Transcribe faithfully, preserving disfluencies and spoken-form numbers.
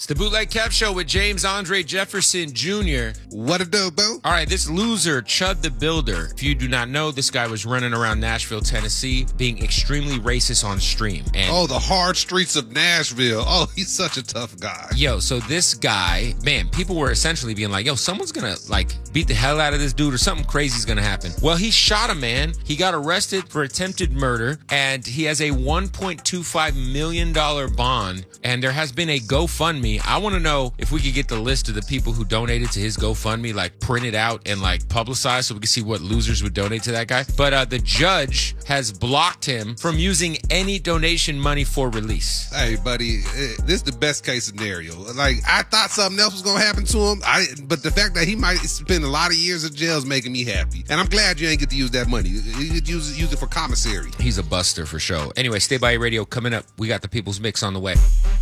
It's the Bootleg Kev Show with James Andre Jefferson Junior What a do, boo? All right, this loser, Chud the Builder. If you do not know, this guy was running around Nashville, Tennessee, being extremely racist on stream. And oh, the hard streets of Nashville. Oh, he's such a tough guy. Yo, so this guy, man, people were essentially being like, yo, someone's gonna, like, beat the hell out of this dude or something crazy's gonna happen. Well, he shot a man. He got arrested for attempted murder, and he has a one point two five million dollars bond, and there has been a GoFundMe. I want to know if we could get the list of the people who donated to his GoFundMe, like printed out and like publicized so we can see what losers would donate to that guy. But uh, the judge has blocked him from using any donation money for release. Hey, buddy, this is the best case scenario. Like, I thought something else was going to happen to him, I, but the fact that he might spend a lot of years in jail is making me happy. And I'm glad you ain't get to use that money. You could use, use it for commissary. He's a buster for sure. Anyway, stay by your radio. Coming up, we got the People's Mix on the way.